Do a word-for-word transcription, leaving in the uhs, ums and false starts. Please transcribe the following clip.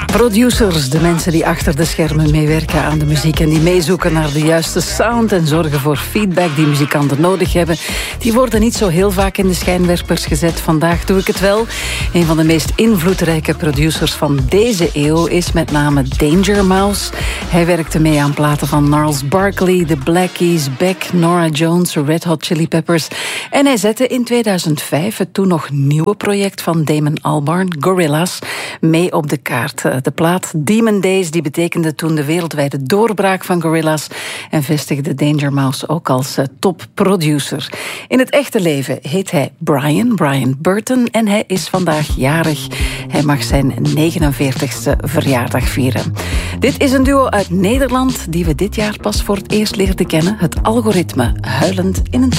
Producers, de mensen die achter de schermen meewerken aan de muziek en die meezoeken naar de juiste sound en zorgen voor feedback die muzikanten nodig hebben, die worden niet zo heel vaak in de schijnwerpers gezet. Vandaag doe ik het wel. Een van de meest invloedrijke producers van deze eeuw is met name Danger Mouse. Hij werkte mee aan platen van Gnarls Barkley, The Black Keys, Beck, Norah Jones, Red Hot Chili Peppers. En hij zette in tweeduizend vijf het toen nog nieuwe project van Damon Albarn, Gorillaz, mee op de kaart. De plaat Demon Days die betekende toen de wereldwijde doorbraak van Gorillaz en vestigde Danger Mouse ook als uh, topproducer. In het echte leven heet hij Brian, Brian Burton, en hij is vandaag jarig. Hij mag zijn negenenveertigste verjaardag vieren. Dit is een duo uit Nederland die we dit jaar pas voor het eerst leerden kennen. Het algoritme, Huilend in een